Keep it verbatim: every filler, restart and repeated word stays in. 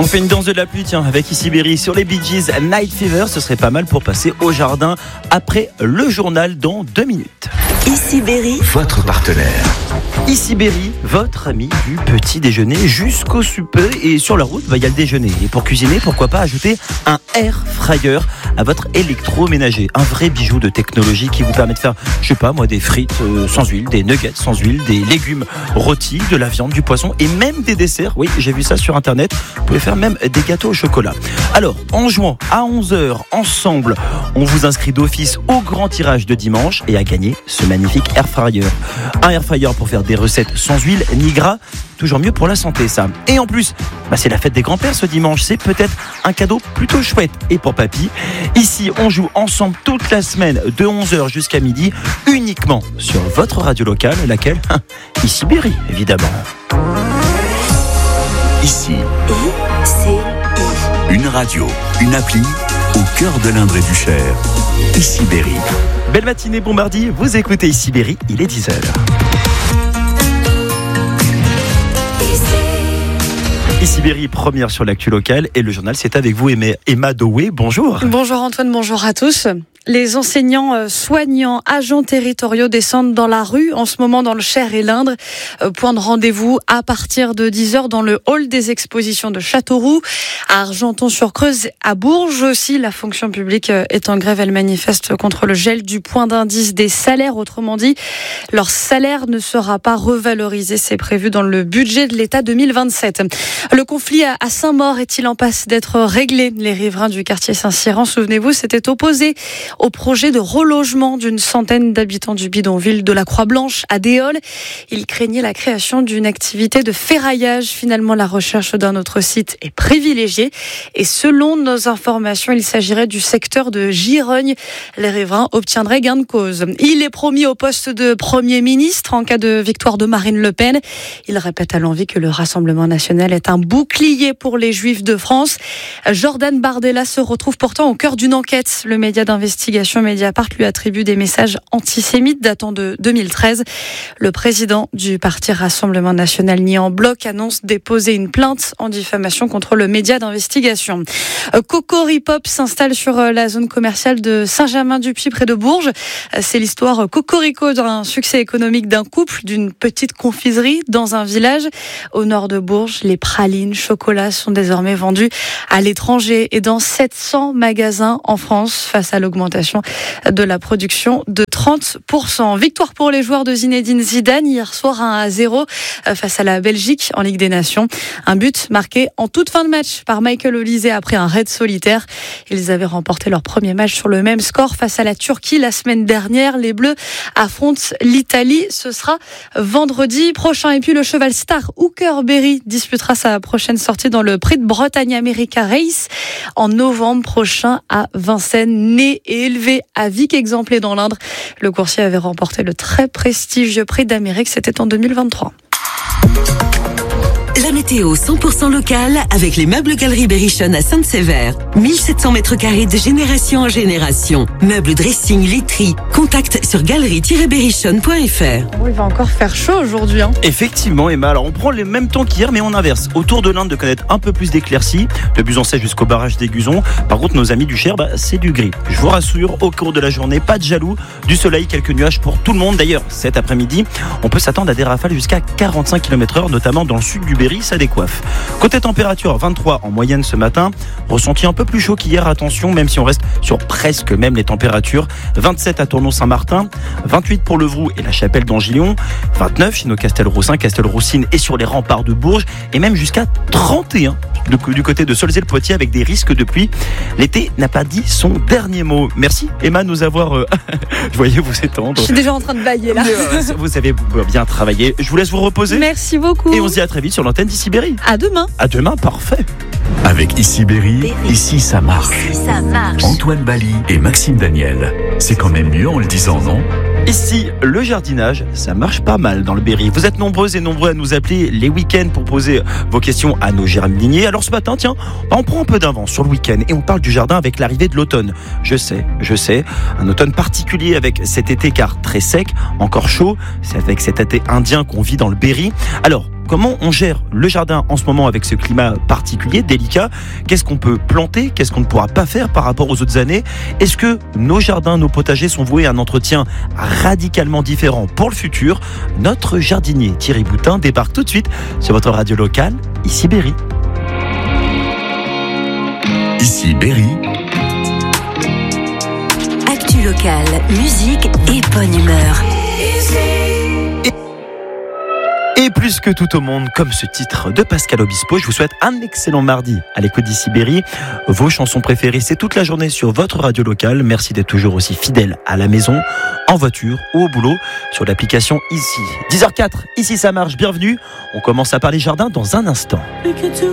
On fait une danse de la pluie, tiens, avec Ici Berry sur les Bee Gees Night Fever. Ce serait pas mal pour passer au jardin après le journal dans deux minutes. Ici Berry, votre partenaire. Ici Berry, votre ami du petit déjeuner jusqu'au souper. Et sur la route, bah, il y a le déjeuner. Et pour cuisiner, pourquoi pas ajouter un air fryer à votre électroménager. Un vrai bijou de technologie qui vous permet de faire, je sais pas moi, des frites euh, sans huile, des nuggets sans huile, des légumes rôtis, de la viande, du poisson et même des desserts. Oui, j'ai vu ça sur internet. Vous pouvez faire même des gâteaux au chocolat. Alors, en juin à onze heures, ensemble, on vous inscrit d'office au grand tirage de dimanche et à gagner ce magnifique air fryer. Un air fryer pour faire des recettes sans huile ni gras. Toujours mieux pour la santé, ça. Et en plus, bah c'est la fête des grands-pères ce dimanche. C'est peut-être un cadeau plutôt chouette. Et pour papy, ici, on joue ensemble toute la semaine de onze heures jusqu'à midi, uniquement sur votre radio locale, laquelle Ici Berry, évidemment. Ici, I, C, I. une radio, une appli au cœur de l'Indre et du Cher. Ici Berry. Belle matinée, bon mardi. Vous écoutez Ici Berry, il est dix heures. Ici Berry, première sur l'actu locale et le journal, c'est avec vous Emma Doué. Bonjour. Bonjour Antoine, bonjour à tous. Les enseignants, soignants, agents territoriaux descendent dans la rue en ce moment dans le Cher et l'Indre. Point de rendez-vous à partir de dix heures dans le hall des expositions de Châteauroux, à Argenton-sur-Creuse, à Bourges aussi. La fonction publique est en grève, elle manifeste contre le gel du point d'indice des salaires. Autrement dit, leur salaire ne sera pas revalorisé. C'est prévu dans le budget de l'État deux mille vingt-sept. Le conflit à Saint-Maur est-il en passe d'être réglé ? Les riverains du quartier Saint-Cyran, souvenez-vous, s'étaient opposés au projet de relogement d'une centaine d'habitants du bidonville de la Croix-Blanche à Déol. Ils craignaient la création d'une activité de ferraillage. Finalement, la recherche d'un autre site est privilégiée. Et selon nos informations, il s'agirait du secteur de Girogne. Les riverains obtiendraient gain de cause. Il est promis au poste de Premier ministre en cas de victoire de Marine Le Pen. Il répète à l'envi que le Rassemblement national est un bouclier pour les Juifs de France. Jordan Bardella se retrouve pourtant au cœur d'une enquête. Le média d'investigation Mediapart lui attribue des messages antisémites datant de deux mille treize. Le président du parti Rassemblement national nie en bloc, annonce déposer une plainte en diffamation contre le média d'investigation. Cocoripop s'installe sur la zone commerciale de Saint-Germain-du-Puy près de Bourges. C'est l'histoire Cocorico d'un succès économique d'un couple, d'une petite confiserie dans un village au nord de Bourges. Les pralines, chocolats sont désormais vendus à l'étranger et dans sept cents magasins en France face à l'augmentation de la production de trente pour cent. Victoire pour les joueurs de Zinedine Zidane hier soir, un à zéro face à la Belgique en Ligue des Nations. Un but marqué en toute fin de match par Michael Olise après un raid solitaire. Ils avaient remporté leur premier match sur le même score face à la Turquie la semaine dernière. Les Bleus affrontent l'Italie. Ce sera vendredi prochain. Et puis le cheval star Hooker Berry disputera sa prochaine sortie dans le Prix de Bretagne America Race en novembre prochain à Vincennes. Né et élevé à Vic-Exemplé dans l'Indre, le coursier avait remporté le très prestigieux Prix d'Amérique, c'était en deux mille vingt-trois. La météo cent pour cent locale avec les meubles Galerie Berrichon à Sainte-Sévère. mille sept cents mètres carrés de génération en génération. Meubles, dressing, literie. Contact sur galerie tiret berrichon point f r. Oh, il va encore faire chaud aujourd'hui. Hein. Effectivement, Emma. Alors, on prend les mêmes temps qu'hier, mais on inverse. Autour de l'Inde, de connaître un peu plus d'éclaircies, de Buzançais jusqu'au barrage d'Aiguzon. Par contre, nos amis du Cher, bah, c'est du gris. Je vous rassure, au cours de la journée, pas de jaloux, du soleil, quelques nuages pour tout le monde. D'ailleurs, cet après-midi, on peut s'attendre à des rafales jusqu'à quarante-cinq kilomètres heure, notamment dans le sud du Berry. Ça décoiffe. Côté température, vingt-trois en moyenne ce matin. Ressenti un peu plus chaud qu'hier, attention, même si on reste sur presque même les températures. vingt-sept à Tournon-Saint-Martin, vingt-huit pour Levroux et la Chapelle d'Angillon, vingt-neuf chez nos Castelroussin, Castelroussine et sur les remparts de Bourges, et même jusqu'à trente et un du côté de Solzay-le-Poitiers avec des risques de pluie. L'été n'a pas dit son dernier mot. Merci Emma de nous avoir... Euh... Je voyais vous étendre. Je suis déjà en train de bailler là. Vous avez bien travaillé. Je vous laisse vous reposer. Merci beaucoup. Et on se dit à très vite sur l'antenne d'Ici Berry. À demain. À demain, parfait. Avec Ici Berry, ici ça marche. Ici ça marche. Antoine Bali et Maxime Daniel. C'est quand même mieux en le disant, non ? Ici, le jardinage, ça marche pas mal dans le Berry. Vous êtes nombreux et nombreux à nous appeler les week-ends pour poser vos questions à nos jardiniers. Alors ce matin, tiens, on prend un peu d'avance sur le week-end et on parle du jardin avec l'arrivée de l'automne. Je sais, je sais, un automne particulier avec cet été car très sec, encore chaud. C'est avec cet été indien qu'on vit dans le Berry. Alors, comment on gère le jardin en ce moment avec ce climat particulier, délicat? Qu'est-ce qu'on peut planter? Qu'est-ce qu'on ne pourra pas faire par rapport aux autres années? Est-ce que nos jardins, nos potagers sont voués à un entretien radicalement différent pour le futur? Notre jardinier Thierry Boutin débarque tout de suite sur votre radio locale, ici Berry. Ici Berry. Actu locale, musique et bonne humeur. Et plus que tout au monde, comme ce titre de Pascal Obispo, je vous souhaite un excellent mardi à l'écoute d'Ici Berry. Vos chansons préférées, c'est toute la journée sur votre radio locale. Merci d'être toujours aussi fidèle à la maison, en voiture ou au boulot, sur l'application Ici. dix heures zéro quatre, ici ça marche, bienvenue. On commence à parler jardin dans un instant.